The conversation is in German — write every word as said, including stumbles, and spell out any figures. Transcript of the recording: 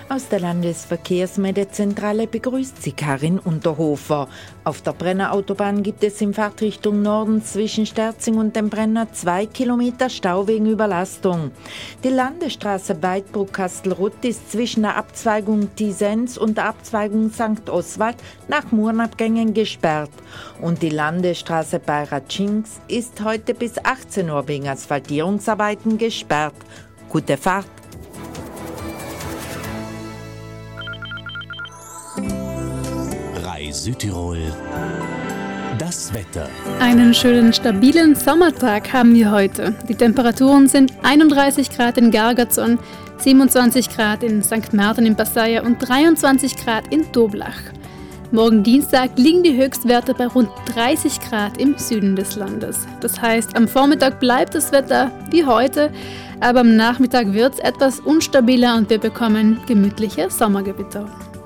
Aus der Landesverkehrsmeldezentrale begrüßt sie Karin Unterhofer. Auf der Brenner Autobahn gibt es in Fahrtrichtung Norden zwischen Sterzing und dem Brenner zwei Kilometer Stau wegen Überlastung. Die Landesstraße Weidbruck-Kastelruth ist zwischen der Abzweigung Tisens und der Abzweigung Sankt Oswald nach Murenabgängen gesperrt. Und die Landesstraße Beiratschinks ist heute bis achtzehn Uhr wegen Asphaltierungsarbeiten gesperrt. Gute Fahrt! Südtirol, das Wetter. Einen schönen, stabilen Sommertag haben wir heute. Die Temperaturen sind einunddreißig Grad in Gargatzon, siebenundzwanzig Grad in Sankt Martin im Passaia und dreiundzwanzig Grad in Toblach. Morgen Dienstag liegen die Höchstwerte bei rund dreißig Grad im Süden des Landes. Das heißt, am Vormittag bleibt das Wetter wie heute, aber am Nachmittag wird es etwas unstabiler und wir bekommen gemütliche Sommergewitter.